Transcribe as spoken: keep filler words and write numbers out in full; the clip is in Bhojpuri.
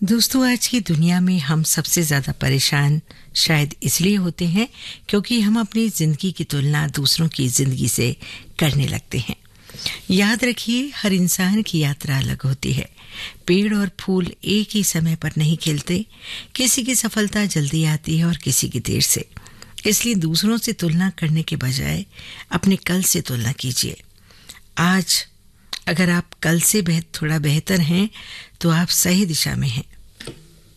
दोस्तों, आज की दुनिया में हम सबसे ज़्यादा परेशान शायद इसलिए होते हैं क्योंकि हम अपनी ज़िंदगी की तुलना दूसरों की ज़िंदगी से करने लगते हैं। याद रखिए, हर इंसान की यात्रा अलग होती है। पेड़ और फूल एक ही समय पर नहीं खिलते। किसी की सफलता जल्दी आती है और किसी की देर से। इसलिए दूसरों से तुलना करने के बजाय अपने कल से तुलना कीजिए। आज अगर आप कल से बेह, थोड़ा बेहतर हैं तो आप सही दिशा में हैं।